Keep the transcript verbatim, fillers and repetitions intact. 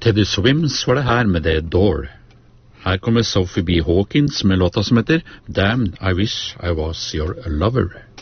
Teddy Swims var det her med The Door. Her kommer Sophie B. Hawkins med låta som heter Damn, I Wish I Was Your Lover.